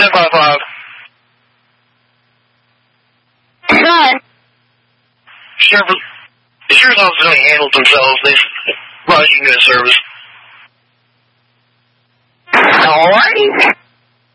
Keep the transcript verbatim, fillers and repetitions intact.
ten five five. Son. Sheriff, the sheriff's office is going to handle it themselves. They've brought you good service. Alrighty.